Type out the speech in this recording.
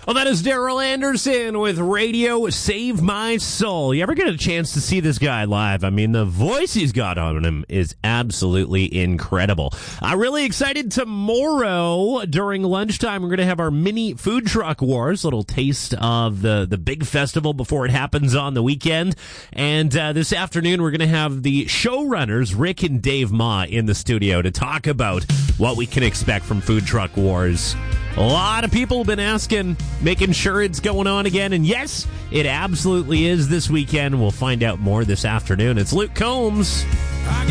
Well, that is Daryl Anderson with Radio Save My Soul. You ever get a chance to see this guy live? I mean, the voice he's got on him is absolutely incredible. Really excited tomorrow during lunchtime. We're going to have our mini food truck wars, little taste of the big festival before it happens on the weekend. And this afternoon, we're going to have the showrunners, Rick and Dave Ma, in the studio to talk about what we can expect from Food Truck Wars. A lot of people have been asking, making sure it's going on again. And yes, it absolutely is this weekend. We'll find out more this afternoon. It's Luke Combs.